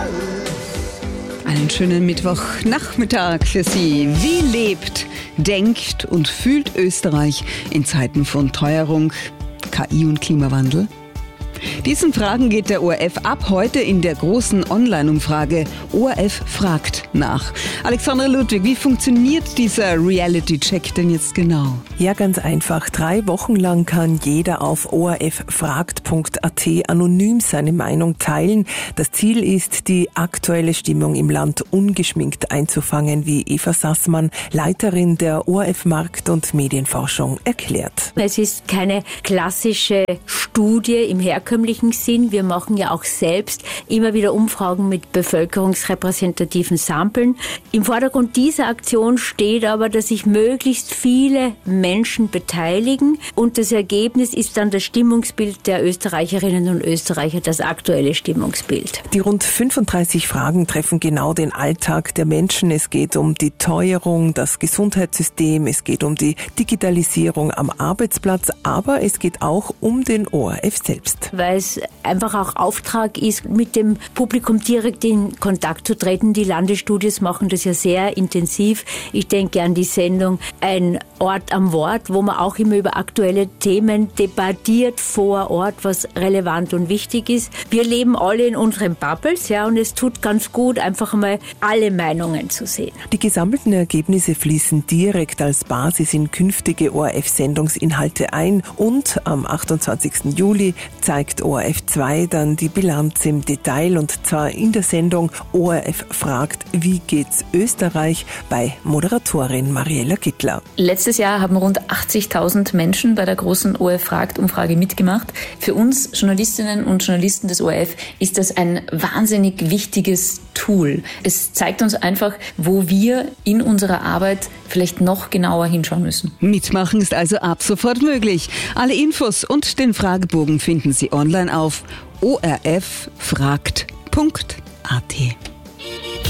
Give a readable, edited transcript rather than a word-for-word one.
Einen schönen Mittwochnachmittag für Sie. Wie lebt, denkt und fühlt Österreich in Zeiten von Teuerung, KI und Klimawandel? Diesen Fragen geht der ORF ab heute in der großen Online-Umfrage ORF fragt nach. Alexandra Ludwig, wie funktioniert dieser Reality-Check denn jetzt genau? Ja, ganz einfach. 3 Wochen lang kann jeder auf orffragt.at anonym seine Meinung teilen. Das Ziel ist, die aktuelle Stimmung im Land ungeschminkt einzufangen, wie Eva Sassmann, Leiterin der ORF Markt- und Medienforschung, erklärt. Es ist keine klassische Studie im herkömmlichen Sinn. Wir machen ja auch selbst immer wieder Umfragen mit bevölkerungsrepräsentativen Samplen. Im Vordergrund dieser Aktion steht aber, dass sich möglichst viele Menschen beteiligen und das Ergebnis ist dann das Stimmungsbild der Österreicherinnen und Österreicher, das aktuelle Stimmungsbild. Die rund 35 Fragen treffen genau den Alltag der Menschen. Es geht um die Teuerung, das Gesundheitssystem, es geht um die Digitalisierung am Arbeitsplatz, aber es geht auch um den ORF selbst. Weil es einfach auch Auftrag ist, mit dem Publikum direkt in Kontakt zu treten. Die Landesstudios machen das ja sehr intensiv. Ich denke an die Sendung Ein Ort am Wort, wo man auch immer über aktuelle Themen debattiert vor Ort, was relevant und wichtig ist. Wir leben alle in unseren Bubbles, ja, und es tut ganz gut, einfach mal alle Meinungen zu sehen. Die gesammelten Ergebnisse fließen direkt als Basis in künftige ORF-Sendungsinhalte ein und am 28. Juli zeigt ORF 2 dann die Bilanz im Detail und zwar in der Sendung ORF fragt, wie geht's Österreich bei Moderatorin Mariella Gittler. Letztes Jahr haben rund 80.000 Menschen bei der großen ORF-Fragt-Umfrage mitgemacht. Für uns Journalistinnen und Journalisten des ORF ist das ein wahnsinnig wichtiges Tool. Es zeigt uns einfach, wo wir in unserer Arbeit vielleicht noch genauer hinschauen müssen. Mitmachen ist also ab sofort möglich. Alle Infos und den Fragebogen finden Sie online auf orffragt.at.